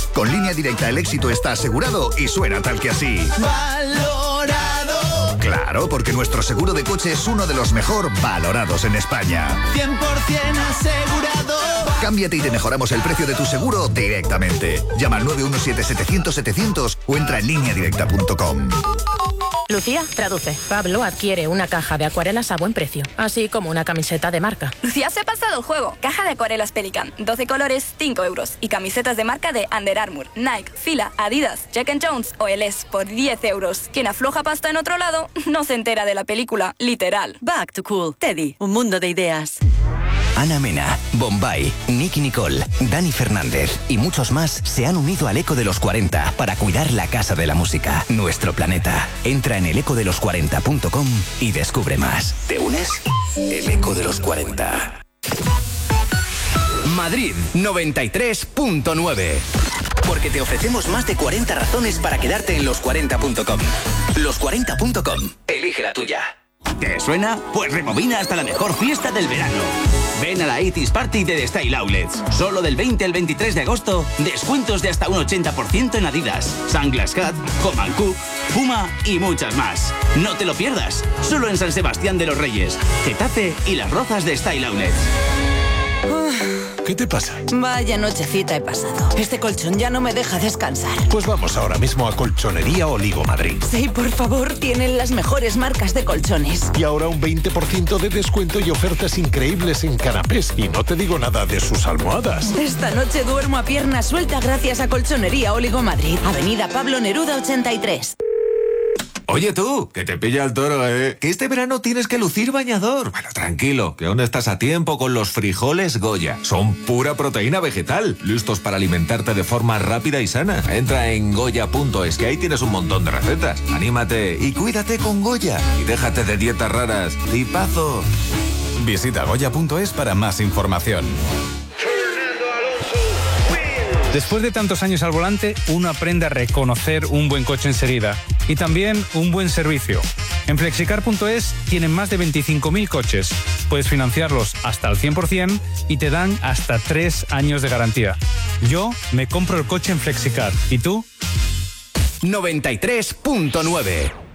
Con Línea Directa el éxito está asegurado y suena tal que así. ¡Valorado! Claro, porque nuestro seguro de coche es uno de los mejor valorados en España. 100% asegurado. Cámbiate y te mejoramos el precio de tu seguro directamente. Llama al 917-700-700 o entra en lineadirecta.com. Lucía, traduce. Pablo adquiere una caja de acuarelas a buen precio, así como una camiseta de marca. Lucía se ha pasado el juego. Caja de acuarelas Pelican, 12 colores, 5 euros. Y camisetas de marca de Under Armour, Nike, Fila, Adidas, Jack & Jones o LS por 10 euros. Quien afloja pasta en otro lado no se entera de la película, literal. Back to Cool. Teddy, un mundo de ideas. Ana Mena, Bombay, Nicky Nicole, Dani Fernández y muchos más se han unido al Eco de los 40 para cuidar la casa de la música, nuestro planeta. Entra en elecodelos40.com y descubre más. ¿Te unes? El Eco de los 40. Madrid 93.9. Porque te ofrecemos más de 40 razones para quedarte en los40.com. Los40.com. Elige la tuya. ¿Te suena? Pues rebobina hasta la mejor fiesta del verano. Ven a la 80s Party de The Style Outlets. Solo del 20 al 23 de agosto, descuentos de hasta un 80% en Adidas, Sunglass Hut, Coman Cook, Puma y muchas más. No te lo pierdas. Solo en San Sebastián de los Reyes, Getafe y Las Rozas de Style Outlets. ¿Qué te pasa? Vaya nochecita he pasado. Este colchón ya no me deja descansar. Pues vamos ahora mismo a Colchonería Oligo Madrid. Sí, por favor, tienen las mejores marcas de colchones. Y ahora un 20% de descuento y ofertas increíbles en canapés. Y no te digo nada de sus almohadas. Esta noche duermo a pierna suelta gracias a Colchonería Oligo Madrid. Avenida Pablo Neruda 83. Oye tú, que te pilla el toro, ¿eh? Que este verano tienes que lucir bañador. Bueno, tranquilo, que aún estás a tiempo con los frijoles Goya. Son pura proteína vegetal, listos para alimentarte de forma rápida y sana. Entra en goya.es, que ahí tienes un montón de recetas. Anímate y cuídate con Goya. Y déjate de dietas raras. ¡Tipazo! Visita goya.es para más información. Después de tantos años al volante, uno aprende a reconocer un buen coche enseguida y también un buen servicio. En Flexicar.es tienen más de 25.000 coches. Puedes financiarlos hasta el 100% y te dan hasta 3 años de garantía. Yo me compro el coche en Flexicar. ¿Y tú? 93.9.